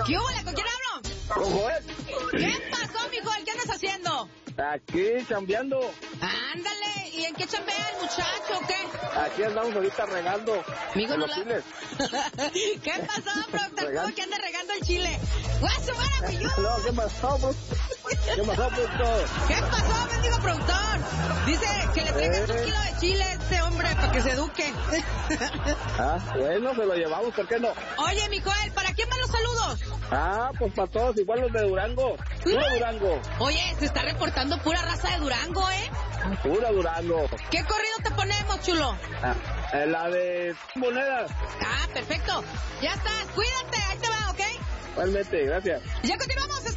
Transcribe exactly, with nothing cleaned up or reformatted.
¿Qué hubo? ¿Con quién hablo? Con Joel. ¿Qué pasó, mi Joel? ¿Qué andas haciendo? Aquí, chambeando. Ándale, ¿y en qué chambea el muchacho o qué? Aquí andamos ahorita regando. Amigo, no los la... chiles. ¿Qué pasó, productor? Regal- ¿Cómo que anda regando el chile? ¡Guaso, para mi No, ¿qué pasó, bro? ¿Qué pasó, productor? ¿Qué pasó, bendigo productor? Dice que le traigas Eh. un kilo de chile a este hombre para que se eduque. Ah, bueno, se lo llevamos, ¿por qué no? Oye, mi Joel, ¿para quién van los saludos? Ah, pues para todos, igual los de Durango. Pura Durango. Oye, se está reportando pura raza de Durango, ¿eh? Pura Durango. ¿Qué corrido te ponemos, chulo? Ah, eh, la de monedas. Ah, perfecto. Ya estás, cuídate, ahí te va, ¿ok? Igualmente, gracias. Ya continuamos.